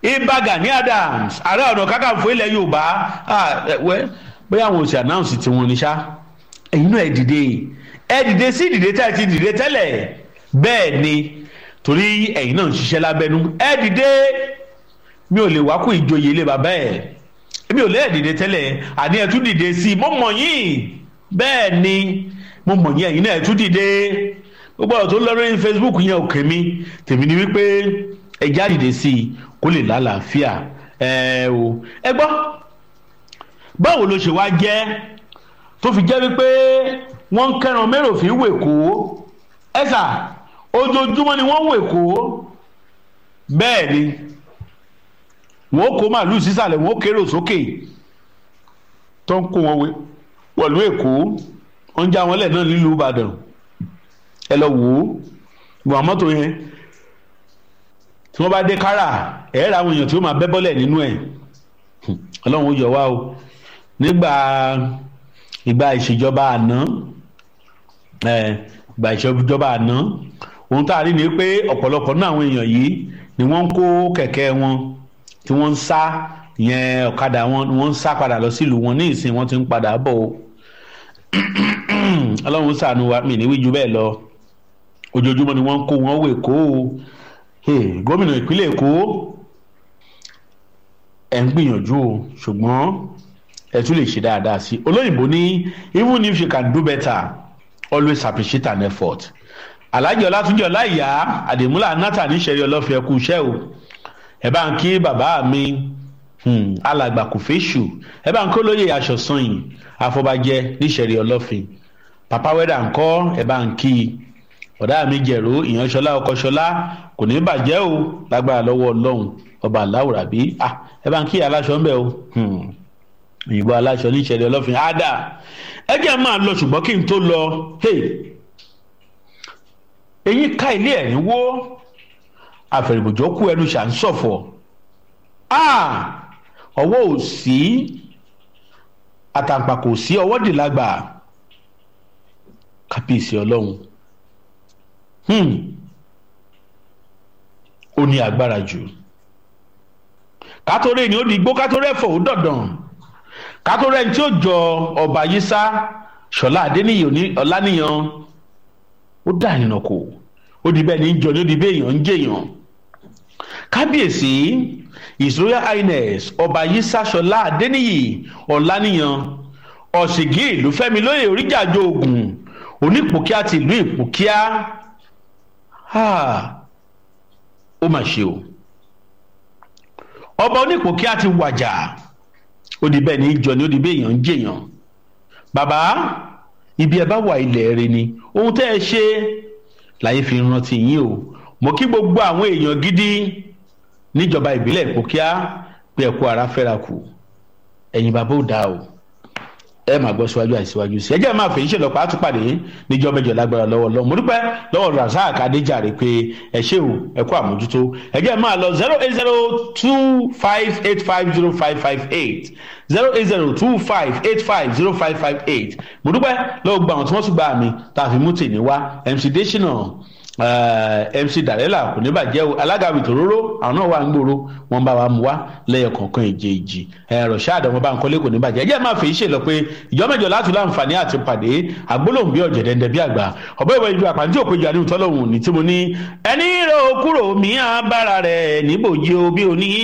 Ìbà Gani Adams Ààrẹ Ọ̀nà Kakanfò ilẹ̀ Yorùbá bóyá àwọn òsì announce tí wọ́n ní ṣá ẹ̀yin náà ẹ dìde sí ìdìde tẹ́ ẹ ti dìde tẹ́lẹ̀ bẹ́ẹ̀ ni torí ẹ̀yin náà ń ṣiṣẹ́ lábẹ́nú ẹ dìde mi ò lè wá kó ìjòyè ilé bàbá ẹ̀ mi ò lè ẹ dìde tẹ́lẹ̀ àní ẹ tún dìde sí i mo mọ̀ yín bẹ́ẹ̀ ni mo mọ̀ yín ẹ̀yin náà ẹ tún dìde gbogbo ọ̀rọ̀ tó lọ lórí Facebook yẹn ò kèmí tèmi ni wípé ẹ já dìde sí i kó lè lálàáfíà ẹ gbọ́ báwo ló ṣe wá jẹ́ tó fi jẹ́ wípé wọ́n ń kẹ́ran méròfin wèkó ẹ̀sà ojoojúmọ́ ni wọ́n ń wèkó bẹ́ẹ̀ ni wọ́n kó màálù sísàlẹ̀ wọ́n kérò sókè tó ń kó wọn pẹ̀lú èkó wọ́n ń já wọn lẹ̀ náà nílùú Ìbàdàn ẹ lọ wò ó ìwà mọ́tò yẹn tí wọ́n bá dé kára ẹ̀ ra àwọn èèyàn tí ó máa bẹ́ bọ́lẹ̀ nínú ẹ̀ Ọlọ́run ó yọ wá o nígbà ìṣèjọba àná ìgbà ìṣèjọba àná ohun tá a rí ni pé ọ̀pọ̀lọpọ̀ náà àwọn èèyàn yìí ni wọ́n ń kó kẹ̀kẹ́ wọn tí wọ́n ń sá yẹn ọ̀kadà wọn ni wọ́n ń sá padà lọ sílùú wọn ní ìsìn wọ́n ti ń padà bọ̀ o Ọlọ́run ṣàánú wa mi ní wíjú bẹ́ẹ̀ lọ ojoojúmọ́ ni wọ́n ń kó wọn wò Èkó o gómìnà ìpínlẹ̀ Èkó ẹ̀ ń gbìyànjú o ṣùgbọ́n ẹ tún lè ṣe dáadáa sí olóyìnbó ní even if you can do better always appreciate an effort Alhaji Ọlátúnjí Ọláìyá Àdèmúlà Nathan níṣẹ́rí ọlọ́fẹ́ ẹkú iṣẹ́ o ẹ bá ń kí bàbá mi alàgbà Kòféṣù ẹ bá ń kí olóyè Aṣọ̀sanyìn Afọbajẹ níṣẹ́rí ọlọ́fin Papa Wẹ́dà ńkọ́ ẹ bá ń kí ọ̀dà mi Jẹ̀ró Ìyànṣọlá Ọkọṣọlá kò ní bàjẹ́ o lágbára lọ́wọ́ Ọlọ́run ọba aláwùrábí ẹ bá ń kí aláṣọ ńbẹ o òyìnbó aláṣọ níṣẹ́rí ọlọ́fin ádà ẹ jẹ́ máa lọ ṣùgbọ́n kí n tó lọ eyín ká ilé ẹ̀rín wó àfẹ̀rẹ̀bòjọ́ kú ẹnu ṣà ń ṣọ̀fọ̀ ọwọ́ ò sí àtàǹpàkò sí ọwọ́ dìlágbà kábíyèsí Ọlọ́run ó ní agbára jù kátóré ni ó di igbó kátóré ẹ̀fọ́ ó dọ̀dàn kátóré ẹni tí ó jọ ọba Yísà Ṣọlá Adéníyì Ọláníyan ó dà nínú kò ó di bẹ́ẹ̀ ní jọ ní ó di bẹ́ẹ̀ èèyàn ń jèèyàn kábíyèsí His Royal Highness ọba Yísà Ṣọlá Adéníyì Ọláníyan ọ̀sìngì ìlú Fẹ́mi lóyè Oríjàjò Ògùn onípòkíà ti ìlú Ìpòkíà ó mà ṣe o ọba onípòkíà ti wàjà ó di bẹ́ẹ̀ ní jọ ní ó di bẹ́ẹ̀ èèyàn ń jèèyàn bàbá ibi ẹ bá wà ilẹ̀ rẹ ni ohun tẹ́ ẹ ṣe láyé fi rántí yín o mo kí gbogbo àwọn èèyàn gidi níjọba ìbílẹ̀ Ìpòkíà pé ẹ kú ara fẹ́ra kù ẹ̀yin bàbá ò dáa o ẹ máa gbọ́ síwájú àìsíwájú sí ẹ jẹ́ máa fèyí ṣèlọ́pàá àtúpàdé níjọ́ mẹ́jọ lágbára lọ́wọ́ lọ́wọ́ mo dúpẹ́ lọ́wọ́ Razak Adéjàre pé ẹ ṣé o ẹ kú àmójútó ẹ jẹ́ máa lọ 08025850558 08025850558 mo dúpẹ́ lọ́wọ́ gba àwọn tí wọ́n tún gbà mí tá a fi mú tèmi wá MC Deshina MC Darela kò ní bàjẹ́ o alága Wìtòróró àwọn náà wà ń gbòòrò wọn bá wa mú wá lẹ́yọ kọ̀ọ̀kan èjèèjì Rọ̀ṣáàdì ọmọ Bánkọ́lé kò ní bàjẹ́ ẹ jẹ́ máa fèyí ṣe lọ pé ìjọ mẹ́jọ láti láǹfààní àti pàdé àgbólóhùn bí ọ̀jẹ̀dẹ̀ndẹ̀ bí àgbà ọ̀bẹ ìwé ìjọ àpàǹtí òpéjọ àdéhùn tọ́lọ́hùn ní tí mo ní ẹni rò kúrò mí àbára rẹ̀ níbòjì o bí o ní